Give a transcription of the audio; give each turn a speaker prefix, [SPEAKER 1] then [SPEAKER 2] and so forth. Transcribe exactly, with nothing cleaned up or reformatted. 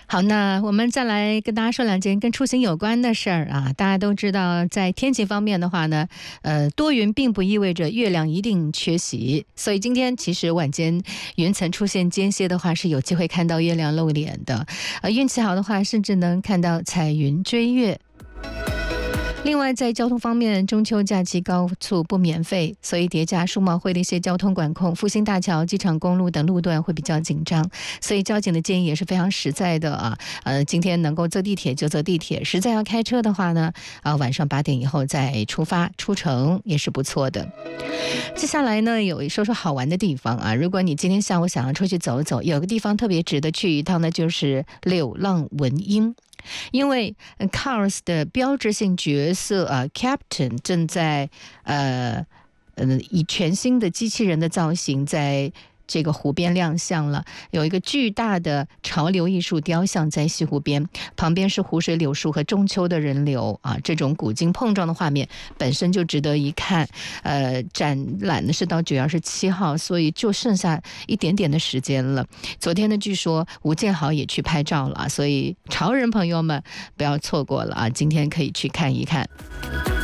[SPEAKER 1] 好，那我们再来跟大家说两件跟出行有关的事儿啊。大家都知道，在天气方面的话呢，呃，多云并不意味着月亮一定缺席，所以今天其实晚间云层出现间歇的话，是有机会看到月亮露脸的。呃，运气好的话，甚至能看到彩云追月。另外，在交通方面，中秋假期高速不免费，所以叠加数贸会的一些交通管控，复兴大桥、机场公路等路段会比较紧张，所以交警的建议也是非常实在的啊。呃，今天能够坐地铁就坐地铁，实在要开车的话呢，啊，晚上八点以后再出发出城也是不错的。接下来呢，有说说好玩的地方啊。如果你今天下午想要出去走走，有个地方特别值得去一趟呢，就是柳浪闻莺。因为 Cars 的标志性角色啊 Captain 正在呃呃以全新的机器人的造型在这个湖边亮相了，有一个巨大的潮流艺术雕像在西湖边，旁边是湖水柳树和中秋的人流啊，这种古今碰撞的画面本身就值得一看。呃，展览呢是到九月二十七号，所以就剩下一点点的时间了。昨天呢，据说吴建豪也去拍照了，所以潮人朋友们不要错过了啊，今天可以去看一看。